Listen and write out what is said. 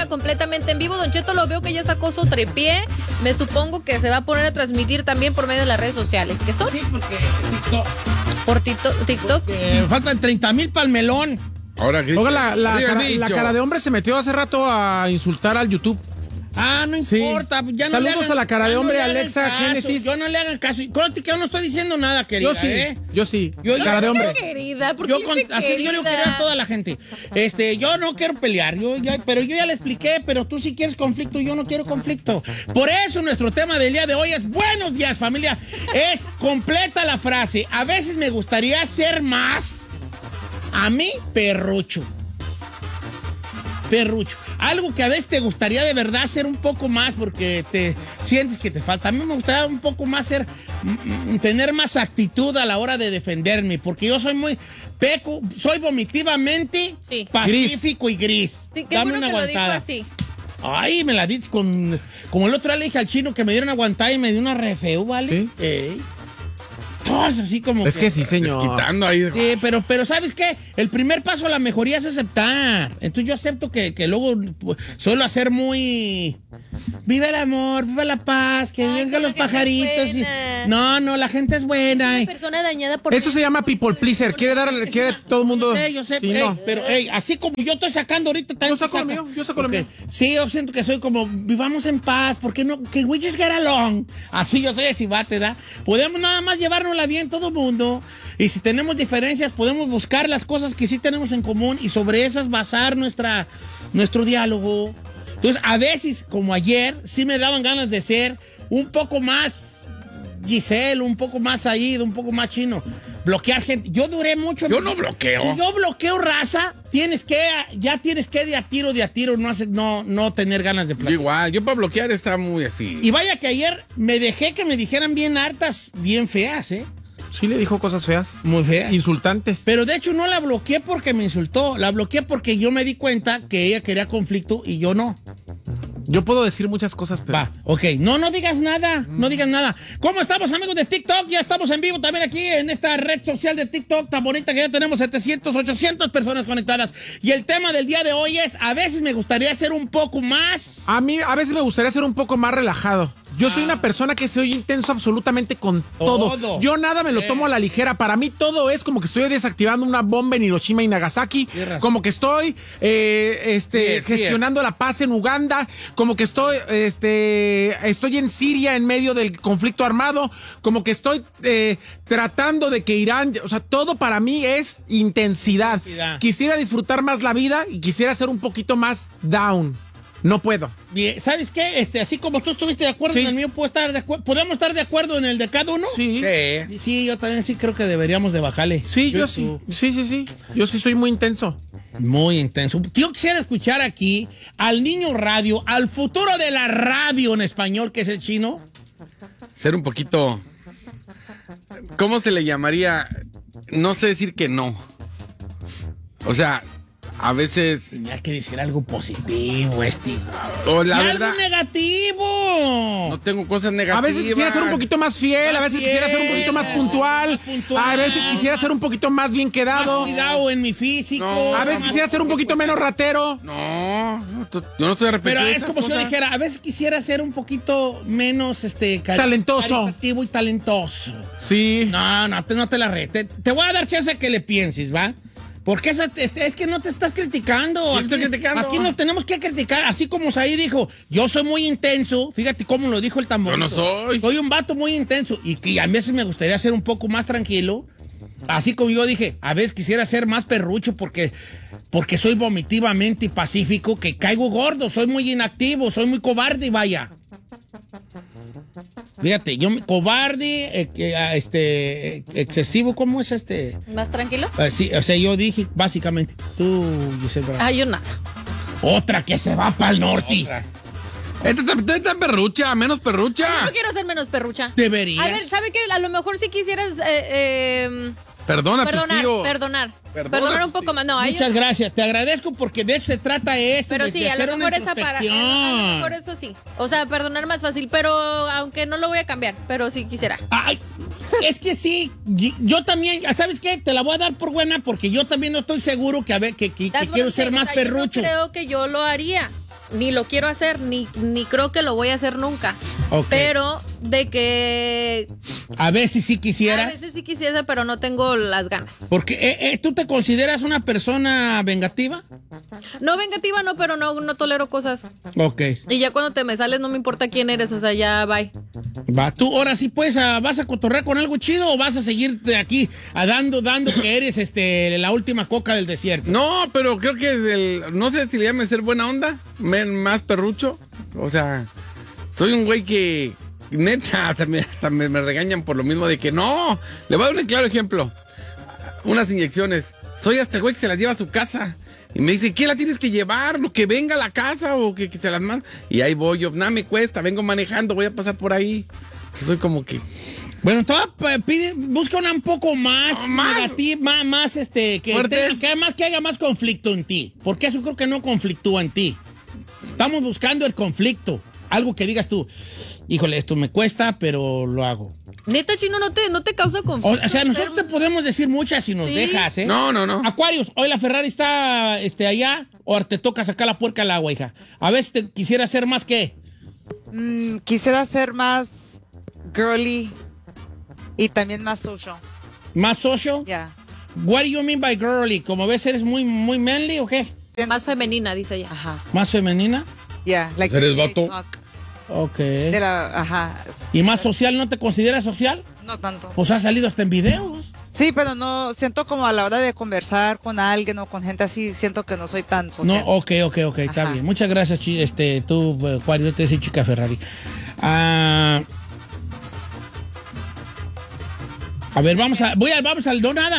mañana completamente en vivo. Don Cheto, lo veo que ya sacó su tripié. Me supongo que se va a poner a transmitir también por medio de las redes sociales. ¿Qué son? Sí, porque TikTok. Por TikTok. Faltan 30,000 para el melón. Ahora grita. Oiga, la cara de hombre se metió hace rato a insultar al YouTube. Ah, no Sí. importa. Ya no Saludos le hagan, a la cara de ya no hombre, le hagan Alexa caso. Génesis. Yo no le hagan caso. Conste que yo no estoy diciendo nada, querida. Yo sí. Yo- Cara de hombre. Querida, ¿por Yo qué con, dice así yo le querida? quiero a toda la gente. Yo no quiero pelear, pero yo ya le expliqué, pero tú sí quieres conflicto, yo no quiero conflicto. Por eso nuestro tema del día de hoy es buenos días, familia. Es completa la frase. A veces me gustaría ser más a mí perrucho. Perrucho. Algo que a veces te gustaría de verdad ser un poco más porque te sientes que te falta. A mí me gustaría un poco más tener más actitud a la hora de defenderme, porque yo soy soy vomitivamente Sí. pacífico y gris. Sí, qué Dame bueno una que lo dijo aguantada. así. Ay, me la di como el otro día le dije al chino que me dieron aguantada y me dio una re feo, ¿vale? Sí. Ey. Todas así como Es que sí, señor. Desquitando ahí. Sí, pero ¿sabes qué? El primer paso a la mejoría es aceptar. Entonces yo acepto que luego suelo hacer muy... Viva el amor, viva la paz, que Ay, vengan la los gente es pajaritos. buena. No, la gente es buena. Una persona dañada por... Eso se llama people pleaser. Quiere todo el mundo. Yo sé, Sí, no. pero así como yo estoy sacando ahorita... también Yo saco tú lo sacas. mío, yo saco lo Ok. mío. Sí, yo siento que soy como, vivamos en paz, ¿por qué no? Que we just get along. Así yo soy así, va, te da. Podemos nada más llevárnosla bien todo el mundo. Y si tenemos diferencias, podemos buscar las cosas que sí tenemos en común y sobre esas basar nuestro diálogo. Entonces, a veces, como ayer, sí me daban ganas de ser un poco más Giselle, un poco más Aid, un poco más chino. Bloquear gente. Yo duré mucho. Yo no bloqueo. Si yo bloqueo raza, ya tienes que de a tiro no tener ganas de Yo platicar. igual, yo para bloquear está muy así. Y vaya que ayer me dejé que me dijeran bien hartas, bien feas, ¿eh? Sí le dijo cosas feas. Muy feas. Insultantes. Pero de hecho no la bloqueé porque me insultó. La bloqueé porque yo me di cuenta que ella quería conflicto y yo no. Yo puedo decir muchas cosas, pero... Va, ok. No digas nada. No digas nada. ¿Cómo estamos, amigos de TikTok? Ya estamos en vivo también aquí en esta red social de TikTok tan bonita que ya tenemos 700, 800 personas conectadas. Y el tema del día de hoy es, a veces me gustaría ser un poco más... A mí a veces me gustaría ser un poco más relajado. Yo soy una persona que soy intenso absolutamente con todo. Yo nada me lo tomo a la ligera. Para mí todo es como que estoy desactivando una bomba en Hiroshima y Nagasaki. Como que estoy gestionando la paz en Uganda. Como que estoy en Siria en medio del conflicto armado. Como que estoy tratando de que Irán... O sea, todo para mí es intensidad. Quisiera disfrutar más la vida y quisiera ser un poquito más down. No puedo. Bien, ¿sabes qué? Así como tú estuviste de acuerdo en el mío, ¿podemos estar de acuerdo en el de cada uno? Sí. Sí, yo también sí creo que deberíamos de bajarle. Sí, yo sí. Sí. Yo sí soy muy intenso. Muy intenso. Yo quisiera escuchar aquí al niño radio, al futuro de la radio en español, que es el chino. Ser un poquito... ¿Cómo se le llamaría? No sé decir que no. O sea... A veces... Tenía que decir algo positivo, O la ¡algo verdad... negativo! No tengo cosas negativas. A veces quisiera ser un poquito más fiel, a veces quisiera ser un poquito más puntual, a veces quisiera ser un poquito más bien quedado, Más cuidado en mi físico. No, a veces quisiera ser un poquito menos ratero. No, yo no estoy arrepentido. Pero de es esas como si yo cosas. dijera, a veces quisiera ser un poquito menos Talentoso. caritativo y talentoso. Sí. No te la rete. Te voy a dar chance a que le pienses, ¿va? Porque es que no te estás criticando. Sí, estoy criticando. Aquí nos tenemos que criticar. Así como Saí dijo, yo soy muy intenso. Fíjate cómo lo dijo el tambor. Yo no soy. Soy un vato muy intenso. Y que a veces me gustaría ser un poco más tranquilo. Así como yo dije, a veces quisiera ser más perrucho porque soy vomitivamente pacífico, que caigo gordo, soy muy inactivo, soy muy cobarde y vaya. Fíjate, cobarde, excesivo, ¿cómo es ¿Más tranquilo? Sí, o sea, yo dije básicamente, tú, Giselle Bravo. Yo nada. Otra que se va para el norte. Esta está perrucha, menos perrucha. No quiero ser menos perrucha. Deberías. A ver, ¿sabe qué? A lo mejor si quisieras Perdona a tus tíos. perdonar un poco más. No, Muchas gracias, te agradezco porque de eso se trata esto. pero de sí, a hacer lo una mejor esa para. A lo introspección. mejor eso sí. O sea, perdonar más fácil, pero aunque no lo voy a cambiar, pero sí quisiera. Ay, es que sí, yo también, ¿sabes qué? Te la voy a dar por buena porque yo también no estoy seguro que quiero ser más perrucho. Yo no creo que yo lo haría. ni lo quiero hacer, ni creo que lo voy a hacer nunca. Ok. Pero de que A veces sí a quisieras. veces sí quisiese, pero no tengo las ganas. Porque ¿tú te consideras una persona vengativa? No vengativa, no, pero no tolero cosas. Ok. Y ya cuando te me sales no me importa quién eres, o sea, ya bye. Va, tú ahora sí pues vas a cotorrear con algo chido o vas a seguir de aquí dando que eres la última coca del desierto. No, pero creo que no sé si le llame ser buena onda, más perrucho. O sea, soy un güey que neta también me regañan por lo mismo de que no. Le voy a dar un claro ejemplo. Unas inyecciones. Soy hasta el güey que se las lleva a su casa. Y me dice, ¿qué la tienes que llevar? ¿Lo que venga a la casa o que se las manda? Y ahí voy yo, nada me cuesta, vengo manejando, voy a pasar por ahí. Entonces soy como que... Bueno, busca una un poco más negativa, más Fuerte. que haya más conflicto en ti. Porque eso creo que no conflictúa en ti. Estamos buscando el conflicto. Algo que digas tú, híjole, esto me cuesta, pero lo hago. Neta, Chino, no te causa conflicto. O sea, nosotros te podemos decir muchas si nos Sí. dejas, ¿eh? No. Aquarius, hoy la Ferrari está allá o te toca sacar la puerca al agua, hija. A veces te quisiera hacer más que... Quisiera ser más girly y también más social. ¿Más social? Ya. What do you mean by girly? ¿Como ves eres muy, muy manly o qué? Más femenina, dice ella. Ajá. ¿Más femenina? Ya. Like ¿Eres the way vato? I talk. Ok. Ajá. ¿Y más social? ¿No te consideras social? No tanto. Pues has salido hasta en videos. Sí, pero no, siento como a la hora de conversar con alguien o con gente así, siento que no soy tan social. No, ok, está Ajá. bien. Muchas gracias, tú, Aquarius, yo te decía chica Ferrari. A ver, vamos al no nada.